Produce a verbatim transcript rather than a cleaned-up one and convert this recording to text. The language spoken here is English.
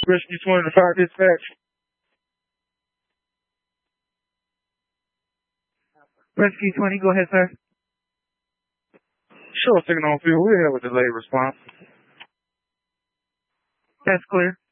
Rescue twenty to fire dispatch. Rescue twenty, go ahead, sir. Sure, taking on field. We have a delayed response. That's clear.